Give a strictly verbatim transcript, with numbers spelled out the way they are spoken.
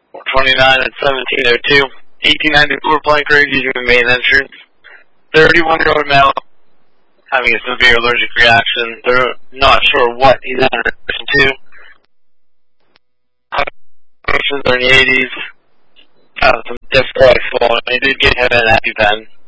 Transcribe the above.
four twenty-nine at seventeen oh two. eighteen ninety-four Plank Road using the main entrance. thirty-one-year-old male having a severe allergic reaction. They're not sure what he's in relation to. Patients are in the eighties. Have some difficulty swallowing. They did get him an EpiPen.